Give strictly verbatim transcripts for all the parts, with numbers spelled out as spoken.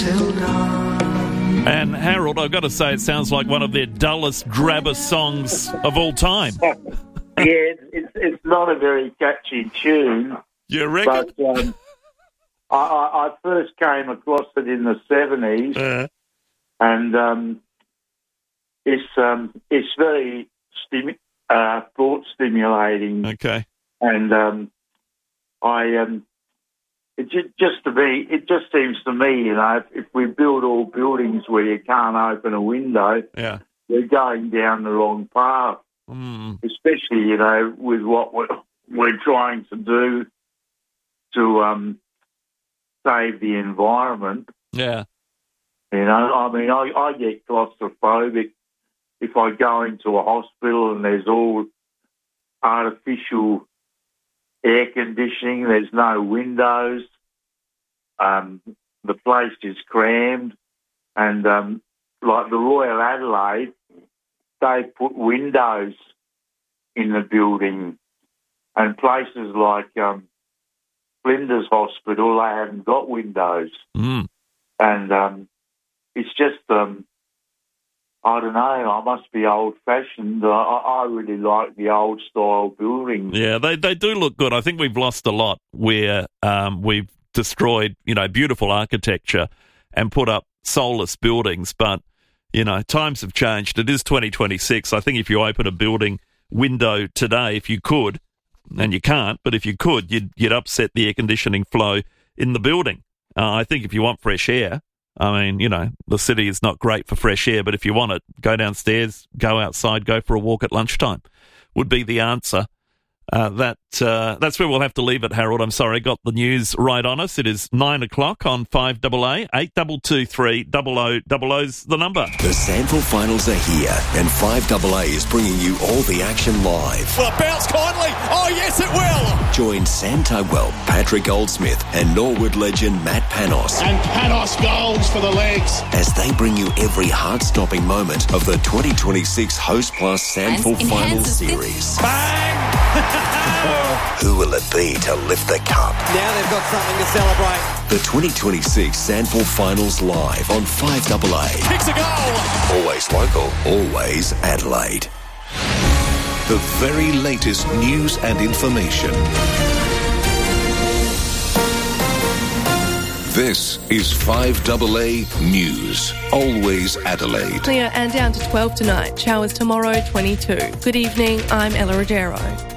till dawn. And Harold, I've got to say, it sounds like one of their dullest, drabbest songs of all time. Yeah, it's, it's not a very catchy tune. You reckon? But um, I, I, I first came across it in the seventies, Uh, and um, it's um, it's very stimu- uh, thought stimulating, okay. and um, I um, it just, just to be, it just seems to me, you know, if, if we build all buildings where you can't open a window, Yeah. we're going down the wrong path. Mm. Especially, you know, with what we're, we're trying to do to um, save the environment. Yeah. You know, I mean, I, I get claustrophobic if I go into a hospital and there's all artificial air conditioning, there's no windows, um, the place is crammed, and um, like the Royal Adelaide, they put windows in the building, and places like um, Flinders Hospital, they haven't got windows. Mm. And um, it's just, um, I don't know, I must be old-fashioned. I, I really like the old-style buildings. Yeah, they they do look good. I think we've lost a lot where um, we've destroyed, you know, beautiful architecture and put up soulless buildings. But, you know, times have changed. It is twenty twenty-six. I think if you open a building window today, if you could, and you can't, but if you could, you'd, you'd upset the air conditioning flow in the building. Uh, I think if you want fresh air, I mean, you know, the city is not great for fresh air, but if you want it, go downstairs, go outside, go for a walk at lunchtime would be the answer. Uh, that uh, that's where we'll have to leave it, Harold. I'm sorry, got the news right on us. It is nine o'clock on five A A, eight two two three, double oh double oh's the number. The Sandful Finals are here, and five A A is bringing you all the action live. Will it bounce kindly? Oh, yes, it will. Join Sam Tugwell, Patrick Goldsmith, and Norwood legend Matt Panos. And Panos goals for the legs. As they bring you every heart-stopping moment of the twenty twenty-six Host Plus Sandful Finals series. Bang! Who will it be to lift the cup? Now they've got something to celebrate. The twenty twenty-six Sandful Finals live on five A A. Kicks a goal. Always local, always Adelaide. The very latest news and information. This is five A A News. Always Adelaide. Clear and down to twelve tonight. Showers tomorrow, twenty-two. Good evening, I'm Ella Rogero.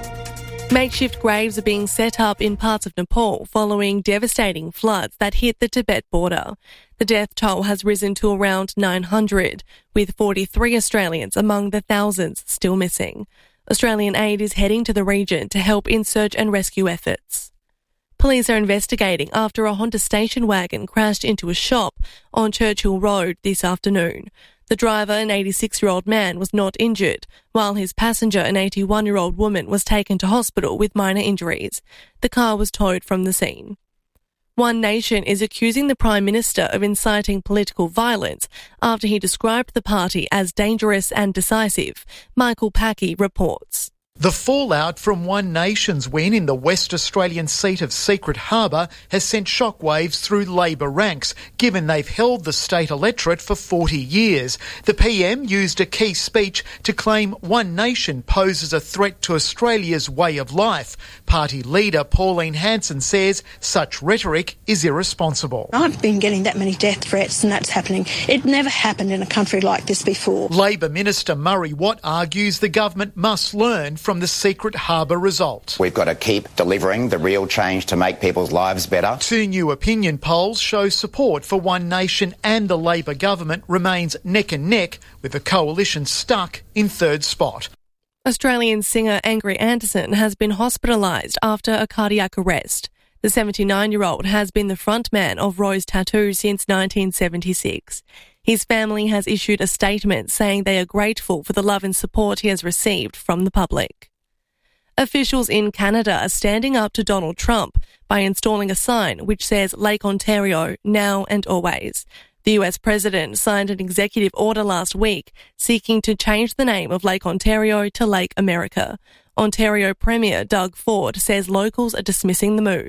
Makeshift graves are being set up in parts of Nepal following devastating floods that hit the Tibet border. The death toll has risen to around nine hundred, with forty-three Australians among the thousands still missing. Australian aid is heading to the region to help in search and rescue efforts. Police are investigating after a Honda station wagon crashed into a shop on Churchill Road this afternoon. The driver, an eighty-six-year-old man, was not injured, while his passenger, an eighty-one-year-old woman, was taken to hospital with minor injuries. The car was towed from the scene. One Nation is accusing the Prime Minister of inciting political violence after he described the party as dangerous and decisive. Michael Packey reports. The fallout from One Nation's win in the West Australian seat of Secret Harbour has sent shockwaves through Labor ranks, given they've held the state electorate for forty years. The P M used a key speech to claim One Nation poses a threat to Australia's way of life. Party leader Pauline Hanson says such rhetoric is irresponsible. I've been getting that many death threats and that's happening. It never happened in a country like this before. Labor Minister Murray Watt argues the government must learn from the Secret Harbour result. We've got to keep delivering the real change to make people's lives better. Two new opinion polls show support for One Nation and the Labor government remains neck and neck, with the coalition stuck in third spot. Australian singer Angry Anderson has been hospitalised after a cardiac arrest. The seventy-nine-year-old has been the frontman of Rose Tattoo since nineteen seventy-six. His family has issued a statement saying they are grateful for the love and support he has received from the public. Officials in Canada are standing up to Donald Trump by installing a sign which says Lake Ontario, now and always. The U S president signed an executive order last week seeking to change the name of Lake Ontario to Lake America. Ontario Premier Doug Ford says locals are dismissing the move.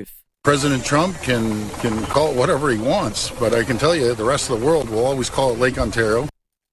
President Trump can, can call it whatever he wants, but I can tell you the rest of the world will always call it Lake Ontario.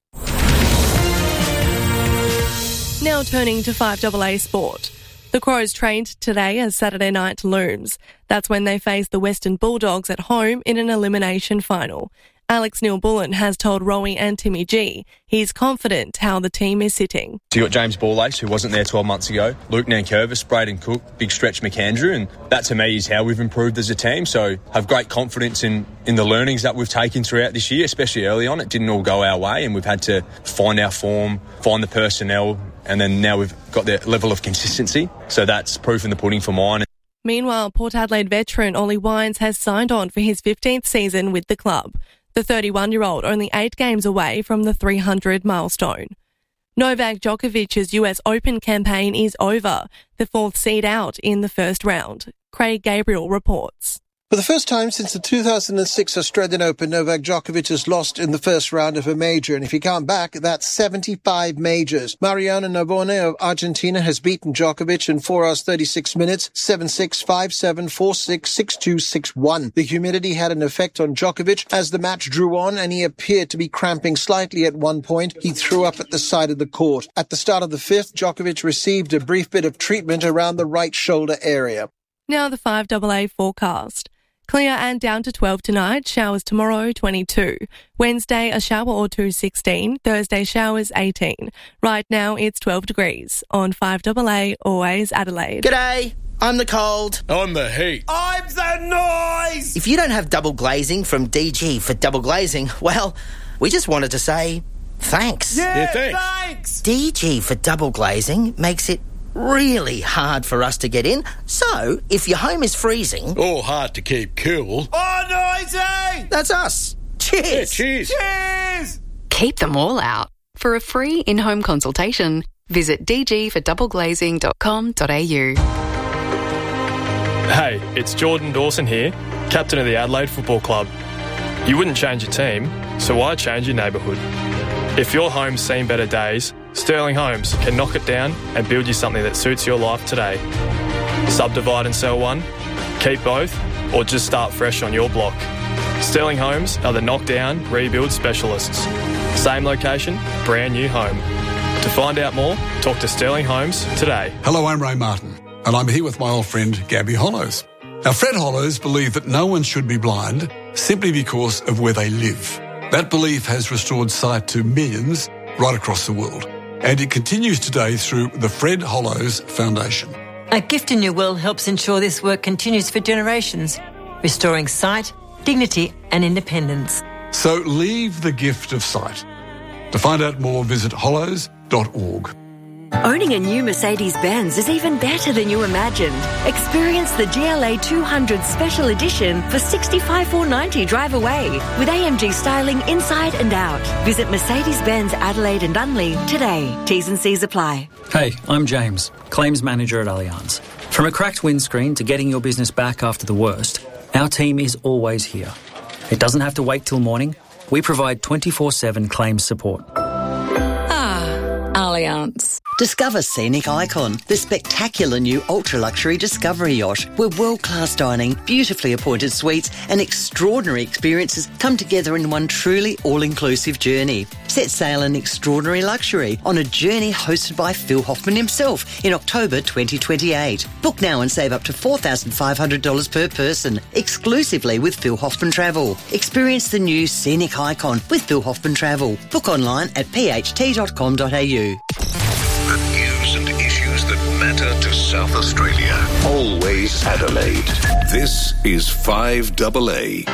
Now turning to five A A sport. The Crows trained today as Saturday night looms. That's when they face the Western Bulldogs at home in an elimination final. Alex Neil-Bullen has told Rowie and Timmy G he's confident how the team is sitting. So you got James Ball-Ace, who wasn't there twelve months ago, Luke Nankervis, Braden Cook, Big Stretch McAndrew, and that to me is how we've improved as a team. So I have great confidence in, in the learnings that we've taken throughout this year, especially early on. It didn't all go our way and we've had to find our form, find the personnel, and then now we've got the level of consistency. So that's proof in the pudding for mine. Meanwhile, Port Adelaide veteran Ollie Wines has signed on for his fifteenth season with the club. The thirty-one-year-old only eight games away from the three hundred milestone. Novak Djokovic's U S Open campaign is over, the fourth seed out in the first round. Craig Gabriel reports. For the first time since the two thousand six Australian Open, Novak Djokovic has lost in the first round of a major, and if you count back, that's seventy-five majors. Mariano Navone of Argentina has beaten Djokovic in four hours thirty-six minutes, seven six, five seven, four six, six two, six one. The humidity had an effect on Djokovic as the match drew on, and he appeared to be cramping slightly at one point. He threw up at the side of the court. At the start of the fifth, Djokovic received a brief bit of treatment around the right shoulder area. Now the five A A forecast. Clear and down to twelve tonight, showers tomorrow twenty-two. Wednesday, a shower or two sixteen. Thursday, showers eighteen. Right now, it's twelve degrees. On five A A, always Adelaide. G'day, I'm the cold. I'm the heat. I'm the noise. If you don't have double glazing from D G for double glazing, well, we just wanted to say thanks. Yeah, yeah thanks. thanks. D G for double glazing makes it really hard for us to get in. So, if your home is freezing... or hard to keep cool... oh, noisy! That's us. Cheers! Yeah, cheers! Cheers! Keep them all out. For a free in-home consultation, visit d g for double glazing dot com dot a u. Hey, it's Jordan Dawson here, captain of the Adelaide Football Club. You wouldn't change your team, so why change your neighbourhood? If your home's seen better days, Sterling Homes can knock it down and build you something that suits your life today. Subdivide and sell one, keep both, or just start fresh on your block. Sterling Homes are the knockdown, rebuild specialists. Same location, brand new home. To find out more, talk to Sterling Homes today. Hello, I'm Ray Martin, and I'm here with my old friend Gabby Hollows. Now, Fred Hollows believed that no one should be blind simply because of where they live. That belief has restored sight to millions right across the world, and it continues today through the Fred Hollows Foundation. A Gift in Your Will helps ensure this work continues for generations, restoring sight, dignity and independence. So leave the gift of sight. To find out more, visit hollows dot org. Owning a new Mercedes-Benz is even better than you imagined. Experience the G L A two hundred Special Edition for sixty-five thousand four hundred ninety dollars drive away with A M G styling inside and out. Visit Mercedes-Benz Adelaide and Dunley today. T's and C's apply. Hey, I'm James, Claims Manager at Allianz. From a cracked windscreen to getting your business back after the worst, our team is always here. It doesn't have to wait till morning. We provide twenty-four seven claims support. Ah, Allianz. Discover Scenic Icon, the spectacular new ultra-luxury Discovery yacht, where world-class dining, beautifully appointed suites and extraordinary experiences come together in one truly all-inclusive journey. Set sail in extraordinary luxury on a journey hosted by Phil Hoffman himself in October twenty twenty-eight. Book now and save up to four thousand five hundred dollars per person, exclusively with Phil Hoffman Travel. Experience the new Scenic Icon with Phil Hoffman Travel. Book online at p h t dot com dot a u. The news and issues that matter to South Australia. Always Adelaide. This is five A A.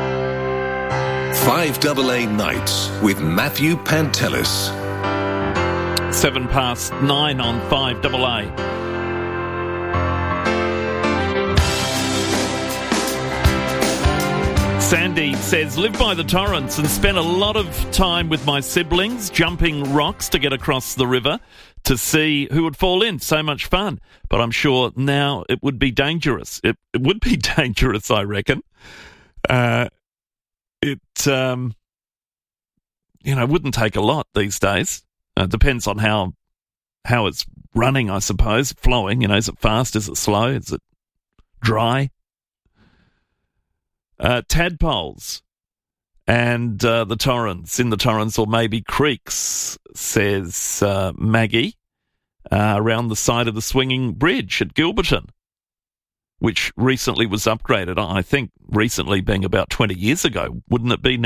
five A A Nights with Matthew Pantelis. Seven past nine on five A A. Sandy says, live by the torrents and spent a lot of time with my siblings jumping rocks to get across the river to see who would fall in. So much fun. But I'm sure now it would be dangerous. It, it would be dangerous, I reckon. Uh, it, um, you know, wouldn't take a lot these days. Uh, depends on how how it's running, I suppose. Flowing, you know, is it fast? Is it slow? Is it dry? Uh, tadpoles and uh, the Torrens, in the Torrens or maybe creeks, says uh, Maggie, uh, around the side of the swinging bridge at Gilberton, which recently was upgraded. I think recently being about twenty years ago. Wouldn't it be